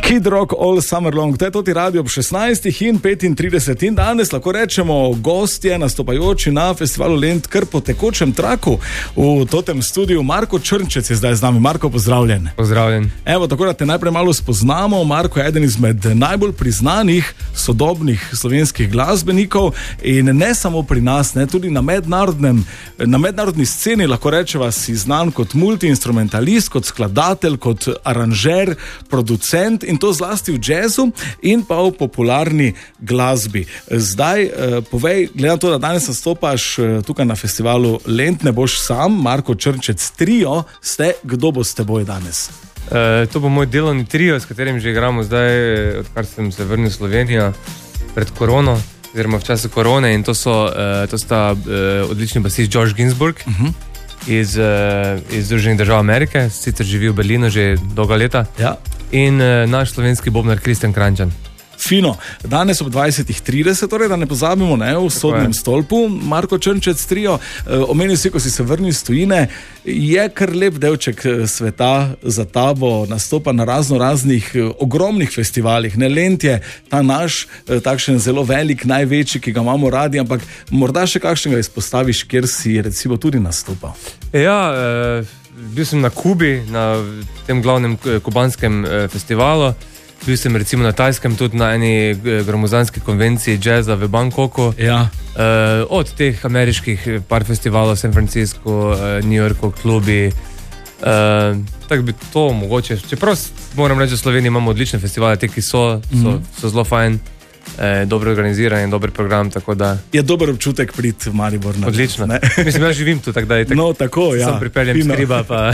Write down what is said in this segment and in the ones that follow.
Kid Rock All Summer Long, to je toti radio ob 16 in 35 in danes lahko rečemo gostje nastopajoči na festivalu Lent kar po tekočem traku v totem studiu. Marko Črnčec je zdaj z nami. Marko, pozdravljen. Pozdravljen. Evo, tako da te najprej malo spoznamo. Marko je eden izmed najbolj priznanih sodobnih slovenskih glasbenikov in ne samo pri nas, ne, tudi na mednarodni sceni lahko rečeva si znan kot multiinstrumentalist, kot skladatelj, kot aranžer, producent in to zlasti v jazzu in pa v popularni glasbi. Zdaj, povej, glede na to, da danes nastopaš tukaj na festivalu Lent, ne boš sam, Marko Črnčec trio ste, kdo bo s teboj danes? To bo moj delovni trio, s katerim že igramo zdaj, odkar sem se vrnil v Slovenijo pred korono, oziroma v času korone, in to sta odlični basist George Ginsburg iz Združenih držav Amerike, sicer živi v Berlinu že dolga leta. Ja. In naš slovenski bobnar Kristjan Kranjčan. Fino. Danes ob 20:30, torej da ne pozabimo, ne, v sodnem stolpu. Marko Črnčec trio, omenil si, ko si se vrnil iz tujine, je kar lep delček sveta za tabo, nastopa na raznih ogromnih festivalih. Ne, Lent je ta naš, takšen zelo velik, največji, ki ga imamo radi, ampak morda še kakšnega izpostaviš, kjer si recimo tudi nastopal. Ja, bil sem na Kubi, na tem glavnem kubanskem festivalu. Bil sem recimo na Tajskem, tudi na eni gromozanski konvenciji jazza v Bangkoku. Ja. Od teh ameriških par festivalov, San Francisco, New Yorku, klubi. Tako bi to mogoče. Čeprav moram reči, da v Sloveniji imamo odlične festivale, te, ki so zelo fajn, dobro organiziran in dober program, tako da... Je dober občutek priti v Maribor. Odlično. Mislim, ja živim tu, tako da je tako. No, tako, ja. Sam pripeljem skriba, pa...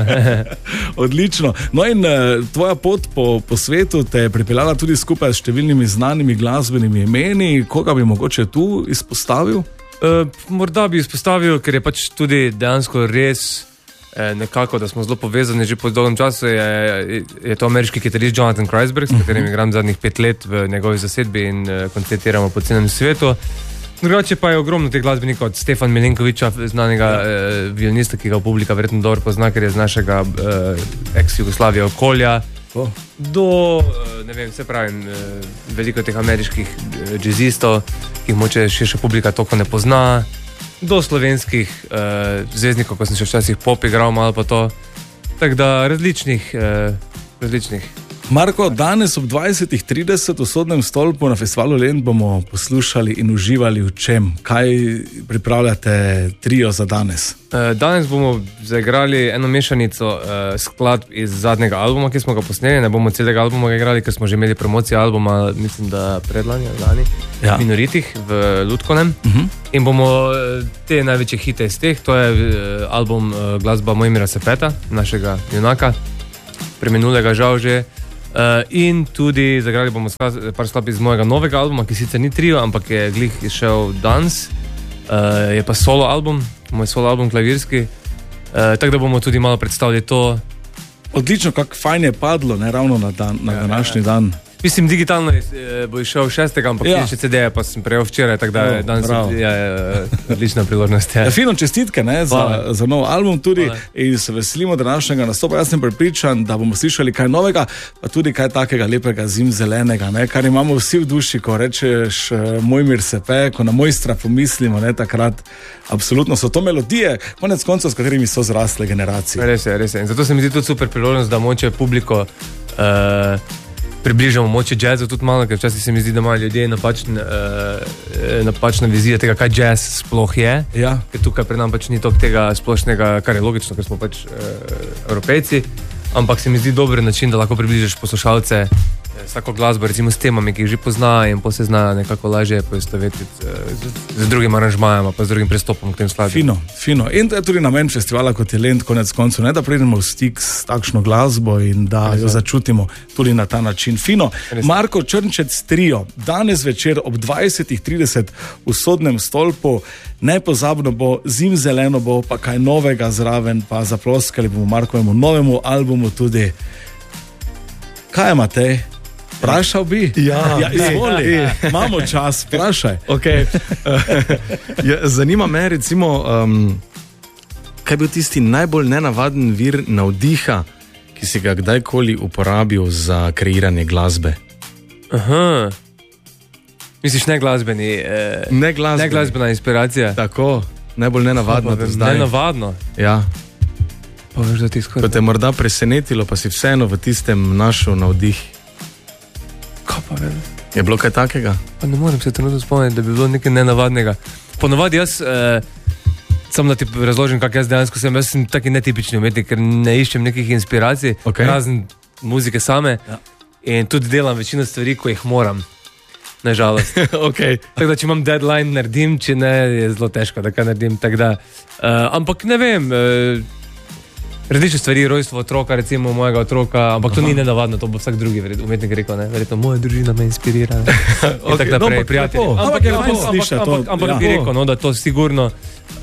Odlično. No in tvoja pot po svetu te je pripeljala tudi skupaj s številnimi znanimi glasbenimi imeni. Koga bi mogoče tu izpostavil? Morda bi izpostavil, ker je pač tudi dejansko res nekako, da smo zelo povezani že po dolgem času, je to ameriški kitarist Jonathan Kreisberg, s katerim igram zadnjih 5 let v njegovi zasedbi in koncertiramo po celem svetu. Drugače pa je ogromno teh glasbenikov, od Stefan Milenkoviča, znanega violinista, ki ga publika verjetno dobro pozna, ker je z našega ex-Jugoslavije okolja, do, ne vem, se pravim, veliko teh ameriških jazzistov, ki jih moče širša publika toliko ne pozna, do slovenskih zvezdnikov, ko sem še včasih pop igral malo pa to, tako da različnih. Marko, danes ob 20:30 v sodnem stolpu na festivalu Lent bomo poslušali in uživali v čem? Kaj pripravljate trio za danes? Danes bomo zaigrali eno mešanico skladb iz zadnjega albuma, ki smo ga posneli. Ne bomo celega albuma igrali, ker smo že imeli promocijo albuma, mislim, da predlani, ja. Minoritih v Lutkonem. In bomo te največje hite iz teh, to je album glasba Mojmira Sepeta, našega junaka, preminulega žal že. In tudi zagrali bomo par skladb iz mojega novega albuma, ki sicer ni trio, ampak je glih izšel danes. Je pa solo album, moj solo album klavirski, tako da bomo tudi malo predstavili to. Odlično, kako fajn je padlo, ne, ravno na današnji dan. Mislim, digitalno bo išel 6. ampak še CD-je pa sem prejel včeraj, tako da je danes odlična priložnost. Ja, fino, čestitke, ne, za nov album tudi in se veselimo današnjega nastopa. Jaz sem prepričan, da bomo slišali kaj novega, pa tudi kaj takega lepega zimzelenega, ne, kar imamo vsi v duši, ko rečeš Mojmir Sepe, ko na mojstra pomislimo, ne, takrat absolutno so to melodije, konec koncev, s katerimi so zrasle generacije. Res je. In zato se mi zdi tudi super priložnost, da moče publiko približamo moče jazzu tudi malo, ker včasih se mi zdi, da imajo ljudje napačna vizija tega, kaj jazz sploh je. Ja. Ker tukaj pred nam pač ni toliko tega splošnega, kar je logično, ker smo pač Evropejci, ampak se mi zdi dober način, da lahko približaš poslušalce vsako glasbo, recimo s temami, ki jih že pozna in se zna nekako lažje poistovetiti z drugim aranžmajem, pa z drugim pristopom k tem skladbam. Fino. In to je tudi namen festivala, kot je Lent, konec koncev, ne, da pridemo v stik s takšno glasbo in da jo začutimo tudi na ta način. Fino. Marko Črnčec trio, danes večer ob 20:30 v sodnem stolpu. Nepozabno bo, zimzeleno bo, pa kaj novega zraven, pa zaploskali bomo Markovemu novemu albumu tudi. Kaj imate? Vprašal bi? Ja, izvoli. Imamo čas, vprašaj. Okay. Zanima me, recimo, kaj je bil tisti najbolj nenavaden vir navdiha, ki si ga kdajkoli uporabil za kreiranje glasbe? Aha. Misliš ne glasbeni? Ne glasbeni. Ne glasbena inspiracija? Tako, najbolj nenavadno do zdaj. Nenavadno? Ja. Pa veš, da ti Ko te morda presenetilo, pa si vseeno v tistem našel navdih. Kaj pa veš? Je bilo kaj takega? Pa ne morem se trenutno spomniti, da bi bilo nekaj nenavadnega. Ponovadi jaz, samo da ti razložim, kak jaz dejansko sem, jaz sem taki netipični umetnik, ker ne iščem nekih inspiracij, razen muzike same, in tudi delam večino stvari, ko jih moram. Nažalost. Tako da, če imam deadline, naredim, če ne, je zelo težko, da kaj naredim. Ampak ne vem, različne stvari, rojstvo otroka, recimo mojega otroka, ampak to ni nenavadno, to bo vsak drugi umetnik rekel, ne? Verjetno moja družina me inspirira. In tako naprej, prijatelji. Ampak bi rekel, no, da to sigurno.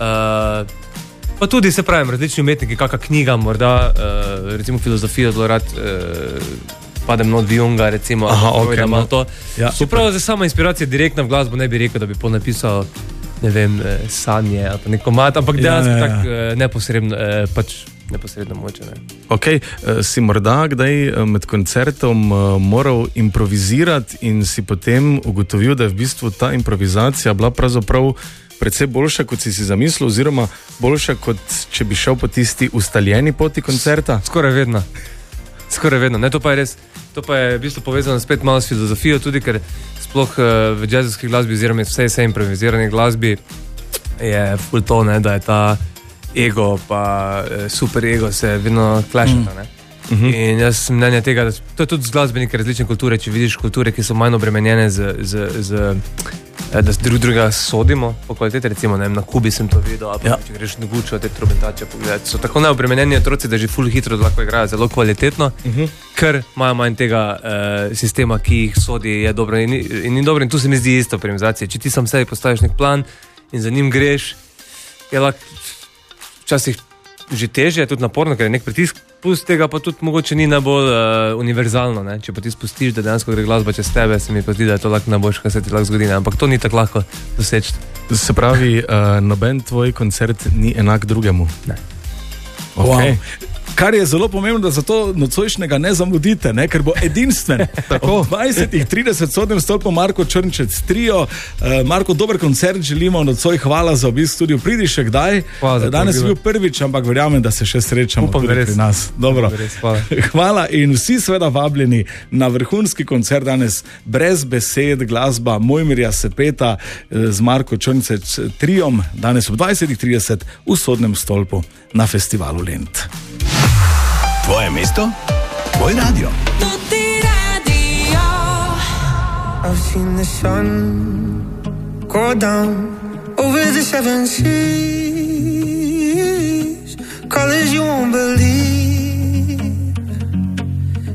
Pa tudi, se pravim, različni umetniki, kakšna knjiga, morda, recimo filozofijo, zelo rad padem not v Junga, recimo, da malo to. Čeprav za sama inspiracija direktna v glasbo ne bi rekel, da bi ponapisal, ne vem, sanje ali pa neko mat, ampak dejansko tako neposredno moče. Si morda kdaj med koncertom moral improvizirati in si potem ugotovil, da je v bistvu ta improvizacija bila pravzaprav precej boljša, kot si zamislil, oziroma boljša, kot če bi šel po tisti ustaljeni poti koncerta? Skoraj vedno. Ne, to pa je res, to pa je v bistvu povezano spet malo s filozofijo, tudi ker sploh v jazzovski glasbi, oziroma vse improvizirane glasbi je ful to, ne, da je ta ego pa super ego se vedno clashata, ne. In jaz sem mnenja tega, da to je tudi z glasbenike različne kulture, če vidiš kulture, ki so manj obremenjene da drugega sodimo po kvaliteti, recimo, ne vem, na Kubi sem to videl, ali pa če greš na Gučo, te trobentače pogledati, so tako neobremenjeni otroci, da že ful hitro lahko igrajo zelo kvalitetno, ker imajo manj tega sistema, ki jih sodi, je dobro in ni dobro, in tu se mi zdi isto pri improvizaciji. Če ti sam sebi postaviš nek plan in za njim greš, je lahko včasih že težje, je tudi naporno, ker je nek pritisk, plus tega pa tudi mogoče ni najbolj univerzalno, ne? Če pa ti spustiš, da dejansko gre glasba čez tebe, se mi pa zdi, da je to lahko najboljše, kar se ti lahko zgodi, ne? Ampak to ni tako lahko doseči. Se pravi, noben tvoj koncert ni enak drugemu? Ne. Wow. Kar je zelo pomembno, da zato nocojšnjega ne zamudite, ne? Ker bo edinstven. Tako, 20:30 sodnem stolpu Marko Črnčec trio. Marko, dober koncert želimo nocoj, hvala za obisk studiu. Pridi še kdaj? Danes je bil prvič, ampak verjamem, da se še srečamo tudi pri nas. Dobro. Hvala in vsi seveda vabljeni na vrhunski koncert danes brez besed, glasba Mojmirja Sepeta z Marko Črnčec triom, danes ob 20:30 v sodnem stolpu na festivalu Lent. Tvoje mesto, tvoj radio. I've seen the sun go down over the 7 seas.